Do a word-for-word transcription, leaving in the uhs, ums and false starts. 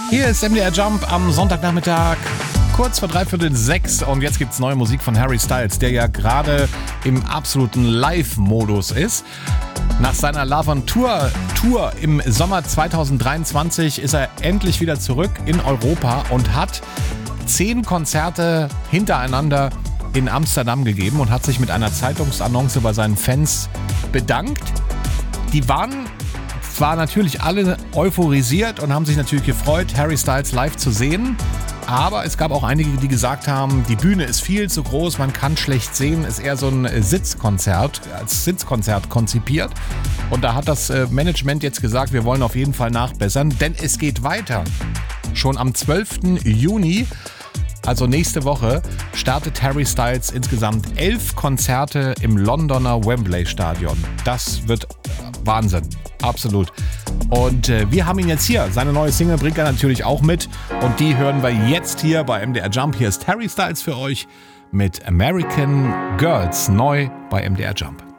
Hier ist M D R Jump am Sonntagnachmittag, kurz vor dreiviertel sechs, und jetzt gibt's neue Musik von Harry Styles, der ja gerade im absoluten Live-Modus ist. Nach seiner Love on Tour Tour im Sommer zweitausenddreiundzwanzig ist er endlich wieder zurück in Europa und hat zehn Konzerte hintereinander in Amsterdam gegeben und hat sich mit einer Zeitungsannonce bei seinen Fans bedankt. Die waren zwar natürlich alle euphorisiert und haben sich natürlich gefreut, Harry Styles live zu sehen, aber es gab auch einige, die gesagt haben, die Bühne ist viel zu groß, man kann schlecht sehen, ist eher so ein Sitzkonzert, als Sitzkonzert konzipiert. Und da hat das Management jetzt gesagt, wir wollen auf jeden Fall nachbessern, denn es geht weiter. Schon am zwölften Juni, also nächste Woche, startet Harry Styles insgesamt elf Konzerte im Londoner Wembley Stadion. Das wird Wahnsinn, absolut. Und äh, wir haben ihn jetzt hier. Seine neue Single bringt er natürlich auch mit. Und die hören wir jetzt hier bei M D R Jump. Hier ist Harry Styles für euch mit American Girls, neu bei M D R Jump.